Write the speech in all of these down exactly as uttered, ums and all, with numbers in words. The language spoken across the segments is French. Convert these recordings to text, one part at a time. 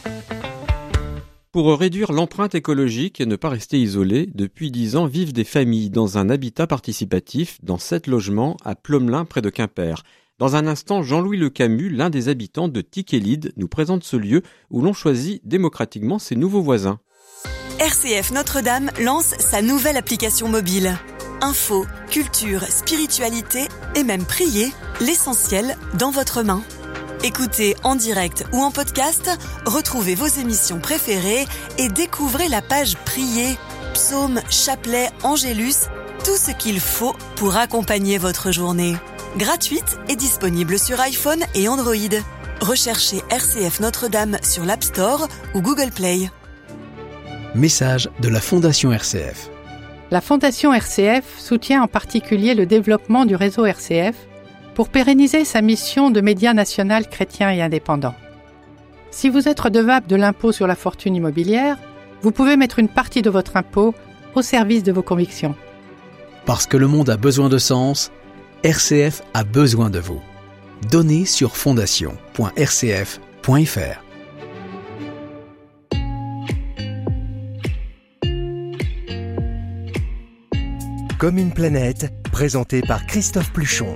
Pour réduire l'empreinte écologique et ne pas rester isolé, depuis dix ans vivent des familles dans un habitat participatif dans sept logements à Plomelin près de Quimper. Dans un instant, Jean-Louis Le Camus, l'un des habitants de Tiquelide, nous présente ce lieu où l'on choisit démocratiquement ses nouveaux voisins. R C F Notre-Dame lance sa nouvelle application mobile. Info, culture, spiritualité et même prier, l'essentiel dans votre main. Écoutez en direct ou en podcast, retrouvez vos émissions préférées et découvrez la page Prier, psaumes, chapelets, angélus, tout ce qu'il faut pour accompagner votre journée. Gratuite et disponible sur iPhone et Android. Recherchez R C F Notre-Dame sur l'App Store ou Google Play. Message de la Fondation R C F. La Fondation R C F soutient en particulier le développement du réseau R C F pour pérenniser sa mission de média national chrétien et indépendant. Si vous êtes redevable de l'impôt sur la fortune immobilière, vous pouvez mettre une partie de votre impôt au service de vos convictions. Parce que le monde a besoin de sens, R C F a besoin de vous. Donnez sur fondation point r c f point f r. Comme une planète, présenté par Christophe Pluchon.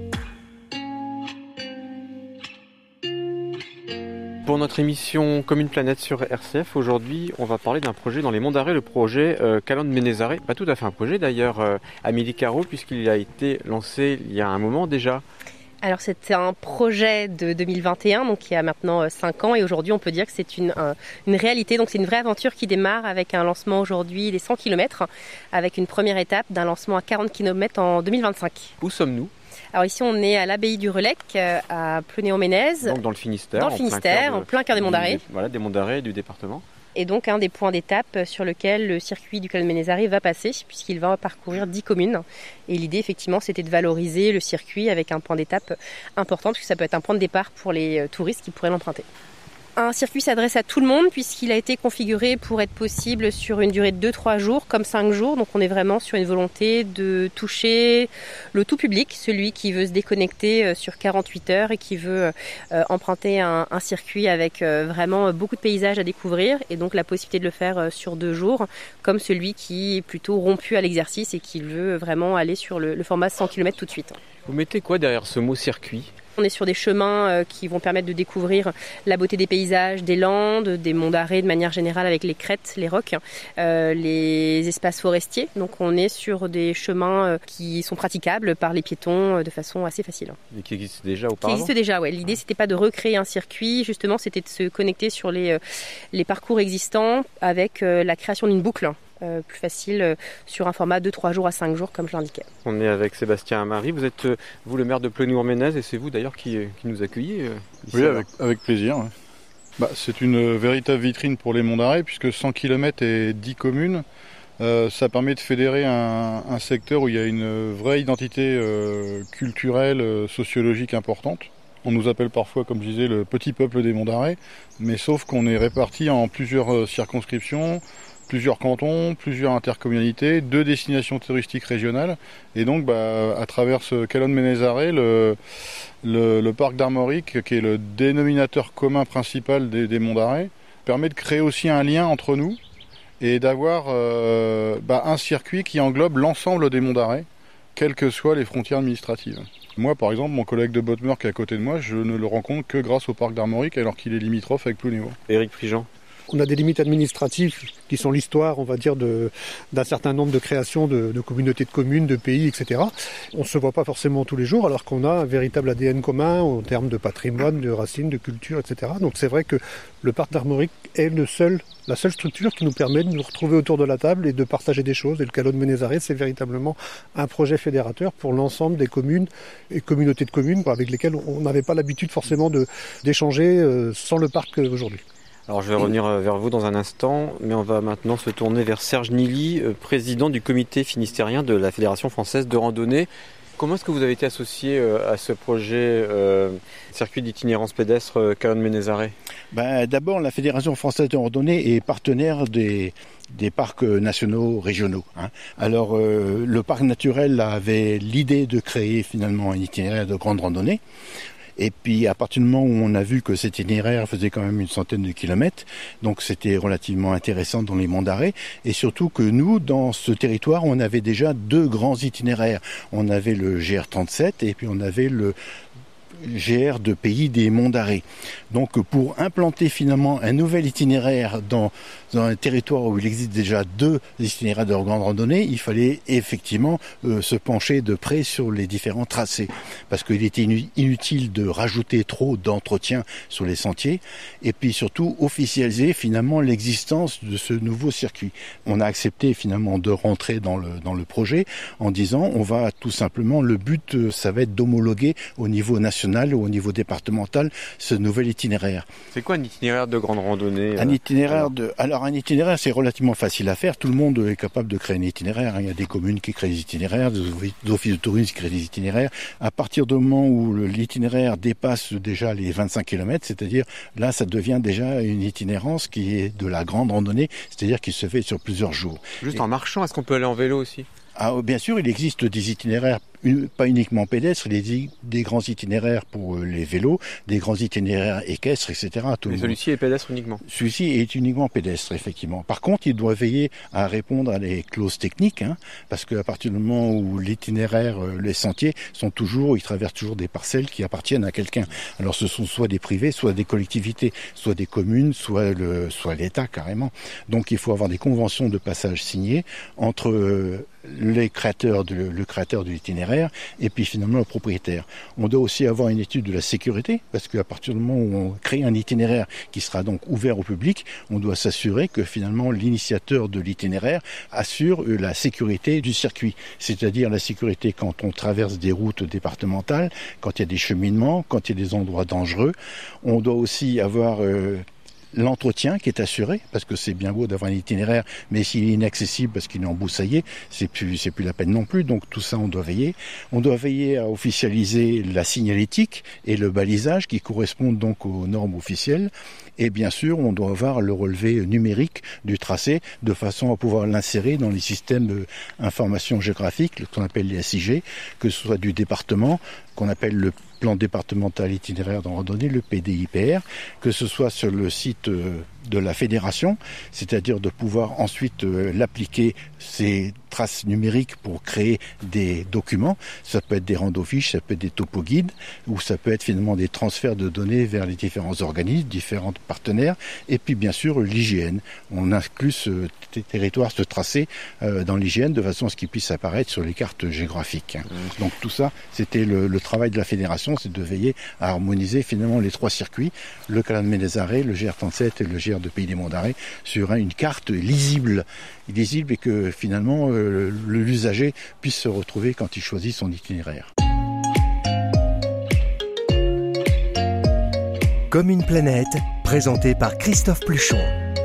Pour notre émission Comme une planète sur R C F, aujourd'hui, on va parler d'un projet dans les Monts d'Arrée, le projet euh, Calandre Ménézaré. Pas tout à fait un projet d'ailleurs, euh, Amélie Caro, puisqu'il a été lancé il y a un moment déjà. Alors c'était un projet de deux mille vingt et un, donc il y a maintenant cinq ans, et aujourd'hui on peut dire que c'est une, un, une réalité. Donc c'est une vraie aventure qui démarre avec un lancement aujourd'hui des cent kilomètres, avec une première étape d'un lancement à quarante kilomètres en deux mille vingt-cinq. Où sommes-nous ? Alors ici on est à l'abbaye du Relec, à Plonéo-Ménez. Donc dans le Finistère. Dans le Finistère, en plein cœur des Monts d'Arrée. Voilà, des Monts d'Arrée du département. Et donc un des points d'étape sur lequel le circuit du Calandre Ménézaré va passer, puisqu'il va parcourir dix communes. Et l'idée effectivement c'était de valoriser le circuit avec un point d'étape important, puisque ça peut être un point de départ pour les touristes qui pourraient l'emprunter. Un circuit s'adresse à tout le monde puisqu'il a été configuré pour être possible sur une durée de deux à trois jours comme cinq jours. Donc on est vraiment sur une volonté de toucher le tout public, celui qui veut se déconnecter sur quarante-huit heures et qui veut euh, emprunter un, un circuit avec euh, vraiment beaucoup de paysages à découvrir et donc la possibilité de le faire euh, sur deux jours, comme celui qui est plutôt rompu à l'exercice et qui veut vraiment aller sur le, le format cent kilomètres tout de suite. Vous mettez quoi derrière ce mot circuit ? On est sur des chemins qui vont permettre de découvrir la beauté des paysages, des landes, des monts d'Arrée de manière générale avec les crêtes, les rocs, euh, les espaces forestiers. Donc on est sur des chemins qui sont praticables par les piétons de façon assez facile. Et qui existent déjà auparavant ? Qui existent déjà, ouais. L'idée c'était pas de recréer un circuit, justement c'était de se connecter sur les, les parcours existants avec la création d'une boucle. Euh, plus facile euh, sur un format de trois jours à cinq jours comme je l'indiquais. On est avec Sébastien Amary, vous êtes euh, vous le maire de Plonéo-Ménez et c'est vous d'ailleurs qui, qui nous accueillez euh, ici. Oui, avec, avec plaisir. Ouais. Bah, c'est une véritable vitrine pour les Monts d'Arrée puisque cent kilomètres et dix communes, euh, ça permet de fédérer un, un secteur où il y a une vraie identité euh, culturelle, euh, sociologique importante. On nous appelle parfois, comme je disais, le petit peuple des Monts d'Arrée, mais sauf qu'on est répartis en plusieurs circonscriptions, plusieurs cantons, plusieurs intercommunalités, deux destinations touristiques régionales. Et donc, bah, à travers ce Calandre Ménézaré, le, le, le parc d'Armorique, qui est le dénominateur commun principal des, des Monts d'Arrée, permet de créer aussi un lien entre nous et d'avoir euh, bah, un circuit qui englobe l'ensemble des Monts d'Arrée, quelles que soient les frontières administratives. Moi, par exemple, mon collègue de Bottmer qui est à côté de moi, je ne le rencontre que grâce au parc d'Armorique, alors qu'il est limitrophe avec Plonéo. Éric Prigent. On a des limites administratives qui sont l'histoire, on va dire, de, d'un certain nombre de créations de, de communautés de communes, de pays, et cetera. On ne se voit pas forcément tous les jours, alors qu'on a un véritable A D N commun en termes de patrimoine, de racines, de culture, et cetera. Donc c'est vrai que le parc d'Armorique est le seul, la seule structure qui nous permet de nous retrouver autour de la table et de partager des choses. Et le Calandre Ménézaré, c'est véritablement un projet fédérateur pour l'ensemble des communes et communautés de communes avec lesquelles on n'avait pas l'habitude forcément de, d'échanger sans le parc aujourd'hui. Alors je vais revenir vers vous dans un instant, mais on va maintenant se tourner vers Serge Nilly, président du comité finistérien de la Fédération française de randonnée. Comment est-ce que vous avez été associé à ce projet euh, circuit d'itinérance pédestre Calandre Ménézaré ? Ben, d'abord, la Fédération française de randonnée est partenaire des, des parcs nationaux régionaux. Hein. Alors, euh, le parc naturel avait l'idée de créer finalement un itinéraire de grande randonnée. Et puis à partir du moment où on a vu que cet itinéraire faisait quand même une centaine de kilomètres, donc c'était relativement intéressant dans les monts d'Arrée, et surtout que nous, dans ce territoire, on avait déjà deux grands itinéraires. On avait le G R trente-sept et puis on avait le G R de Pays des Monts d'Arrée. Donc pour implanter finalement un nouvel itinéraire dans, dans un territoire où il existe déjà deux itinéraires de grande randonnée, il fallait effectivement euh, se pencher de près sur les différents tracés. Parce qu'il était inutile de rajouter trop d'entretien sur les sentiers et puis surtout officialiser finalement l'existence de ce nouveau circuit. On a accepté finalement de rentrer dans le, dans le projet en disant on va tout simplement, le but ça va être d'homologuer au niveau national ou au niveau départemental ce nouvel itinéraire. C'est quoi un itinéraire de grande randonnée? Un itinéraire de, alors un itinéraire c'est relativement facile à faire. Tout le monde est capable de créer un itinéraire. Il y a des communes qui créent des itinéraires, des offices de tourisme qui créent des itinéraires. À partir du moment où l'itinéraire dépasse déjà les vingt-cinq kilomètres, c'est-à-dire là ça devient déjà une itinérance qui est de la grande randonnée, c'est-à-dire qui se fait sur plusieurs jours. Juste Et... en marchant, est-ce qu'on peut aller en vélo aussi? Ah, bien sûr, il existe des itinéraires, pas uniquement pédestres, il existe des grands itinéraires pour les vélos, des grands itinéraires équestres, et cetera. Tout Mais celui-ci est pédestre uniquement? Celui-ci est uniquement pédestre, effectivement. Par contre, il doit veiller à répondre à des clauses techniques, hein, parce qu'à partir du moment où l'itinéraire, les sentiers sont toujours, ils traversent toujours des parcelles qui appartiennent à quelqu'un. Alors ce sont soit des privés, soit des collectivités, soit des communes, soit le, soit l'État carrément. Donc il faut avoir des conventions de passage signées entre euh, les créateurs de, le créateur de l'itinéraire et puis finalement le propriétaire. On doit aussi avoir une étude de la sécurité parce qu'à partir du moment où on crée un itinéraire qui sera donc ouvert au public, on doit s'assurer que finalement l'initiateur de l'itinéraire assure la sécurité du circuit, c'est-à-dire la sécurité quand on traverse des routes départementales, quand il y a des cheminements, quand il y a des endroits dangereux. On doit aussi avoir euh, l'entretien qui est assuré, parce que c'est bien beau d'avoir un itinéraire, mais s'il est inaccessible parce qu'il est embroussaillé, c'est plus, c'est plus la peine non plus. Donc tout ça, on doit veiller. On doit veiller à officialiser la signalétique et le balisage qui correspondent donc aux normes officielles. Et bien sûr, on doit avoir le relevé numérique du tracé de façon à pouvoir l'insérer dans les systèmes d'information géographique, qu'on appelle les S I G, que ce soit du département, qu'on appelle le plan départemental itinéraire de randonnée, le P D I P R, que ce soit sur le site de la fédération, c'est-à-dire de pouvoir ensuite euh, l'appliquer ces traces numériques pour créer des documents. Ça peut être des randofiches, ça peut être des topoguides, ou ça peut être finalement des transferts de données vers les différents organismes, différents partenaires, et puis bien sûr l'I G N. On inclut ce territoire, ce tracé euh, dans l'I G N de façon à ce qu'il puisse apparaître sur les cartes géographiques. Mmh. Donc tout ça, c'était le, le travail de la fédération, c'est de veiller à harmoniser finalement les trois circuits, le Canal-Ménez-Arrée, le G R trente-sept et le G R de Pays des Monts d'Arrée, sur une carte lisible, lisible et que finalement euh, l'usager puisse se retrouver quand il choisit son itinéraire. Comme une planète, présenté par Christophe Pluchon.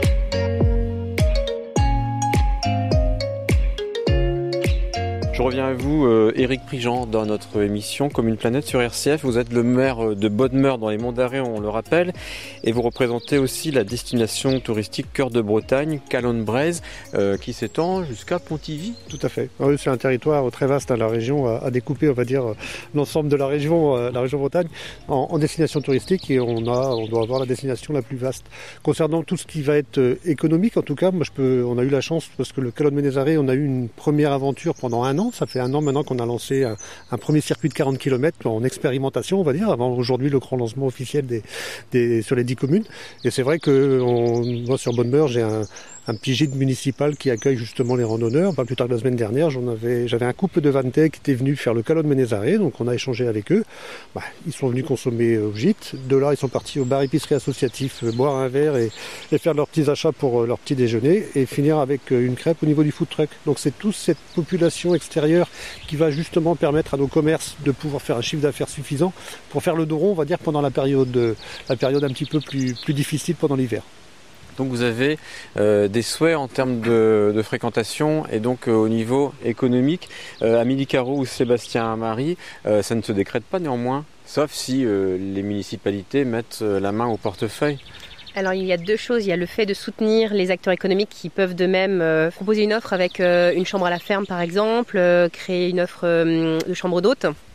Je reviens à vous, euh, Éric Prigent, dans notre émission Comme une planète sur R C F. Vous êtes le maire de Bodmeur dans les Monts d'Arrée, on le rappelle, et vous représentez aussi la destination touristique Cœur de Bretagne, Calonne-Braise, euh, qui s'étend jusqu'à Pontivy. Tout à fait. Oui, c'est un territoire très vaste, hein, la région a, a découpé, on va dire, l'ensemble de la région, euh, la région Bretagne, en, en destination touristique, et on a, on doit avoir la destination la plus vaste. Concernant tout ce qui va être euh, économique, en tout cas, moi je peux, on a eu la chance parce que le Calonne-Ménez-Arrée, on a eu une première aventure pendant un an. Ça fait un an maintenant qu'on a lancé un, un premier circuit de quarante kilomètres en expérimentation, on va dire, avant aujourd'hui le grand lancement officiel des, des, sur les dix communes. Et c'est vrai que on, moi sur Bodmeur, j'ai un, un petit gîte municipal qui accueille justement les randonneurs. Pas plus tard que la semaine dernière, j'en avais, j'avais un couple de Vantais qui était venu faire le Calonne-Ménez-Arrée, donc on a échangé avec eux. Bah, ils sont venus consommer au gîte. De là, ils sont partis au bar épicerie associatif, euh, boire un verre et, et faire leurs petits achats pour euh, leur petit déjeuner et finir avec euh, une crêpe au niveau du food truck. Donc c'est toute cette population extérieure qui va justement permettre à nos commerces de pouvoir faire un chiffre d'affaires suffisant pour faire le dos rond, on va dire, pendant la période, euh, la période un petit peu plus, plus difficile pendant l'hiver. Donc vous avez euh, des souhaits en termes de, de fréquentation et donc euh, au niveau économique. Euh, Amélie Carreau ou Sébastien Marie, euh, ça ne se décrète pas néanmoins, sauf si euh, les municipalités mettent euh, la main au portefeuille. Alors il y a deux choses, il y a le fait de soutenir les acteurs économiques qui peuvent de même euh, proposer une offre avec euh, une chambre à la ferme par exemple, euh, créer une offre euh, de chambre d'hôtes.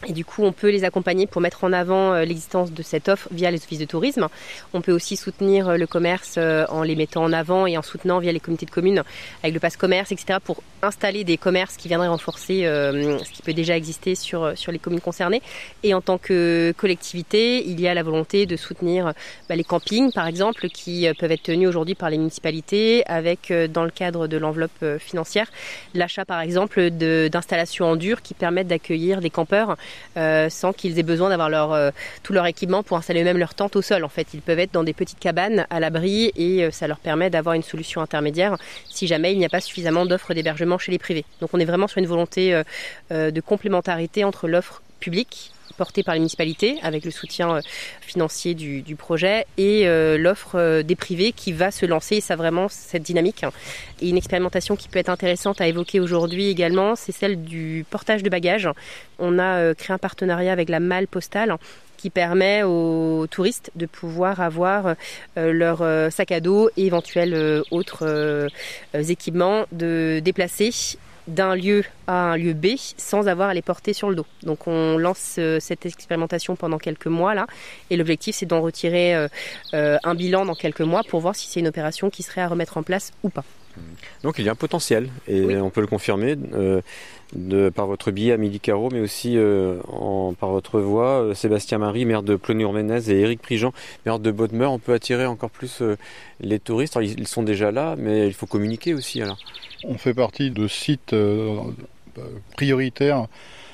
Et du coup, on peut les accompagner pour mettre en avant l'existence de cette offre via les offices de tourisme. On peut aussi soutenir le commerce en les mettant en avant et en soutenant via les comités de communes avec le pass commerce, et cetera pour installer des commerces qui viendraient renforcer euh, ce qui peut déjà exister sur, sur les communes concernées. Et en tant que collectivité, il y a la volonté de soutenir bah, les campings, par exemple, qui peuvent être tenus aujourd'hui par les municipalités avec, dans le cadre de l'enveloppe financière, l'achat, par exemple, de, d'installations en dur qui permettent d'accueillir des campeurs Euh, sans qu'ils aient besoin d'avoir leur, euh, tout leur équipement pour installer eux-mêmes leur tente au sol. En fait, ils peuvent être dans des petites cabanes à l'abri et euh, ça leur permet d'avoir une solution intermédiaire si jamais il n'y a pas suffisamment d'offres d'hébergement chez les privés. Donc on est vraiment sur une volonté euh, euh, de complémentarité entre l'offre publique portée par les municipalités avec le soutien euh, financier du, du projet et euh, l'offre euh, des privés qui va se lancer, et ça vraiment cette dynamique. Et une expérimentation qui peut être intéressante à évoquer aujourd'hui également, c'est celle du portage de bagages. On a euh, créé un partenariat avec la Malle Postale qui permet aux touristes de pouvoir avoir euh, leur euh, sac à dos et éventuels euh, autres euh, équipements de déplacer d'un lieu à un lieu B sans avoir à les porter sur le dos. Donc on lance euh, cette expérimentation pendant quelques mois là et l'objectif c'est d'en retirer euh, euh, un bilan dans quelques mois pour voir si c'est une opération qui serait à remettre en place ou pas. Donc il y a un potentiel et oui. On peut le confirmer euh, de, par votre biais Amélie Carreau mais aussi euh, en, par votre voix euh, Sébastien Marie, maire de Plonnier-en-Ménez et Éric Prigent, maire de Bodmer. On peut attirer encore plus euh, les touristes. Alors, ils, ils sont déjà là mais il faut communiquer aussi alors. On fait partie de sites euh, prioritaires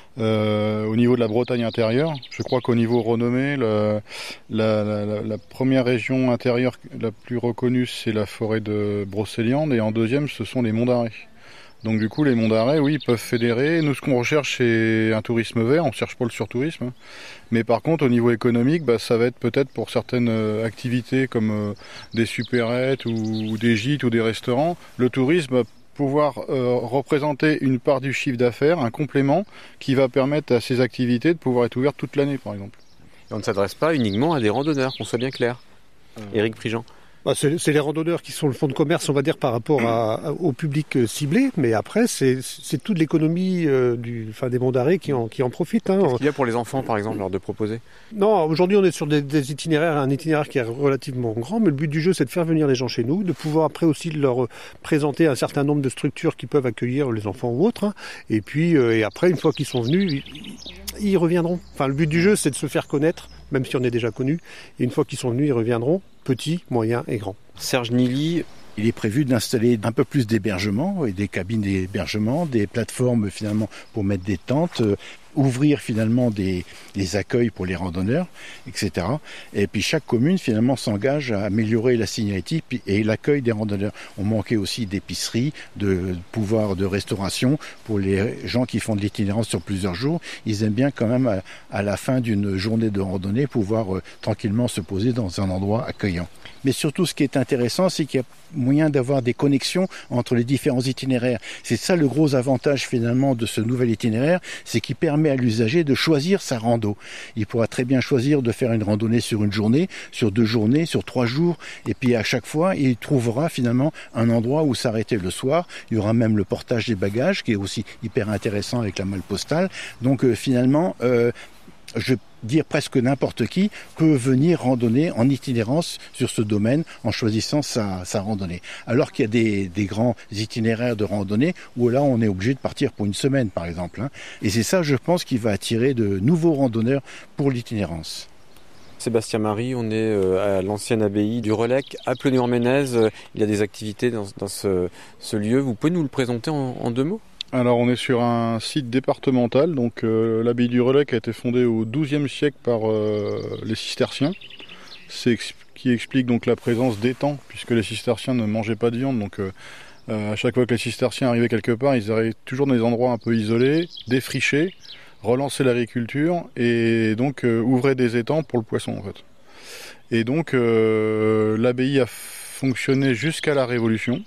euh, au niveau de la Bretagne intérieure. Je crois qu'au niveau renommé, la, la, la, la première région intérieure la plus reconnue, c'est la forêt de Brocéliande, et en deuxième, ce sont les Monts d'Arrée. Donc du coup, les Monts d'Arrée, oui, peuvent fédérer. Nous, ce qu'on recherche, c'est un tourisme vert. On ne cherche pas le surtourisme. Mais par contre, au niveau économique, bah, ça va être peut-être pour certaines activités comme euh, des supérettes ou, ou des gîtes ou des restaurants. Le tourisme pouvoir euh, représenter une part du chiffre d'affaires, un complément qui va permettre à ces activités de pouvoir être ouvertes toute l'année, par exemple. Et on ne s'adresse pas uniquement à des randonneurs, qu'on soit bien clair. Euh... Éric Prigent. Bah c'est, c'est les randonneurs qui sont le fonds de commerce, on va dire, par rapport à, au public ciblé, mais après, c'est, c'est toute l'économie euh, du, enfin, des Monts d'Arrée qui en, qui en profite. Hein. Qu'est-ce qu'il y a pour les enfants, par exemple, lors de proposer ? Non, aujourd'hui, on est sur des, des itinéraires, un itinéraire qui est relativement grand, mais le but du jeu, c'est de faire venir les gens chez nous, de pouvoir après aussi leur présenter un certain nombre de structures qui peuvent accueillir les enfants ou autres, hein. Et puis, euh, et après, une fois qu'ils sont venus, ils, ils reviendront. Enfin, le but du jeu, c'est de se faire connaître, même si on est déjà connu, et une fois qu'ils sont venus, ils reviendront, petits, moyens et grands. Serge Nilly. Il est prévu d'installer un peu plus d'hébergement, et des cabines d'hébergement, des plateformes finalement pour mettre des tentes, euh, ouvrir finalement des, des accueils pour les randonneurs, et cetera. Et puis chaque commune finalement s'engage à améliorer la signalétique et l'accueil des randonneurs. On manquait aussi d'épicerie, de pouvoir de restauration pour les gens qui font de l'itinérance sur plusieurs jours. Ils aiment bien quand même à, à la fin d'une journée de randonnée pouvoir euh, tranquillement se poser dans un endroit accueillant. Mais surtout, ce qui est intéressant, c'est qu'il y a moyen d'avoir des connexions entre les différents itinéraires. C'est ça le gros avantage finalement de ce nouvel itinéraire, c'est qu'il permet à l'usager de choisir sa rando. Il pourra très bien choisir de faire une randonnée sur une journée, sur deux journées, sur trois jours, et puis à chaque fois, il trouvera finalement un endroit où s'arrêter le soir. Il y aura même le portage des bagages, qui est aussi hyper intéressant avec la malle postale. Donc euh, finalement, euh, je dire presque n'importe qui peut venir randonner en itinérance sur ce domaine en choisissant sa, sa randonnée. Alors qu'il y a des, des grands itinéraires de randonnée où là on est obligé de partir pour une semaine par exemple. Hein. Et c'est ça, je pense, qui va attirer de nouveaux randonneurs pour l'itinérance. Sébastien Marie, on est à l'ancienne abbaye du Relecq, à Plonnier-en-Ménez. Il y a des activités dans, dans ce, ce lieu. Vous pouvez nous le présenter en, en deux mots ? Alors on est sur un site départemental, donc euh, l'abbaye du Relecq a été fondée au douzième siècle par euh, les cisterciens, c'est ex- qui explique donc la présence d'étangs, puisque les cisterciens ne mangeaient pas de viande, donc euh, euh, à chaque fois que les cisterciens arrivaient quelque part, ils arrivaient toujours dans des endroits un peu isolés, défrichés, relancer l'agriculture et donc euh, ouvraient des étangs pour le poisson en fait. Et donc euh, l'abbaye a fonctionné jusqu'à la Révolution.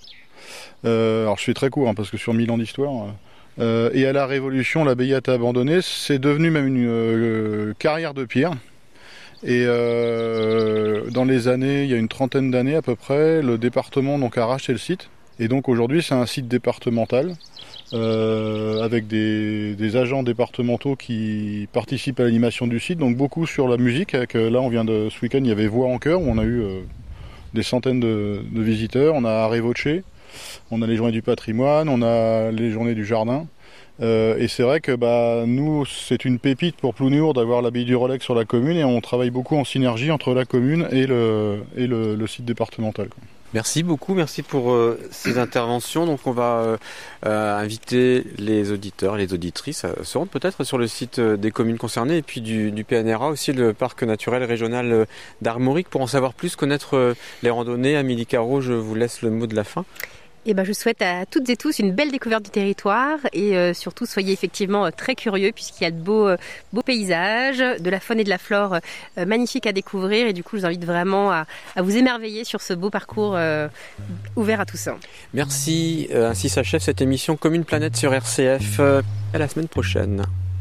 Euh, alors je fais très court hein, parce que sur mille ans d'histoire. Euh, et à la Révolution, l'abbaye a été abandonnée. C'est devenu même une euh, carrière de pierre. Et euh, dans les années, il y a une trentaine d'années à peu près, le département donc a racheté le site. Et donc aujourd'hui, c'est un site départemental euh, avec des, des agents départementaux qui participent à l'animation du site, donc beaucoup sur la musique. Avec, là, on vient de ce week-end, il y avait Voix en chœur où on a eu euh, des centaines de, de visiteurs. On a Arrêt Voce, on a les journées du patrimoine, on a les journées du jardin. Euh, et c'est vrai que bah, nous, c'est une pépite pour Plounéour d'avoir l'abbaye du Rollec sur la commune, et on travaille beaucoup en synergie entre la commune et le, et le, le site départemental, quoi. Merci beaucoup, merci pour euh, ces interventions. Donc on va euh, euh, inviter les auditeurs, les auditrices à se rendre peut-être sur le site des communes concernées et puis du, du P N R A, aussi le parc naturel régional d'Armorique, pour en savoir plus, connaître euh, les randonnées. Amélie Caro, je vous laisse le mot de la fin. Et ben, je souhaite à toutes et tous une belle découverte du territoire, et euh, surtout soyez effectivement euh, très curieux, puisqu'il y a de beaux, euh, beaux paysages, de la faune et de la flore euh, magnifiques à découvrir, et du coup je vous invite vraiment à, à vous émerveiller sur ce beau parcours euh, ouvert à tous. Merci, euh, ainsi s'achève cette émission Commune Planète sur R C F. Euh, à la semaine prochaine.